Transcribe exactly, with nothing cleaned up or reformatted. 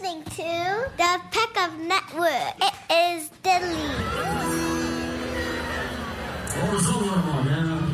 listening to the Peck of Network. It is Dilly. Oh,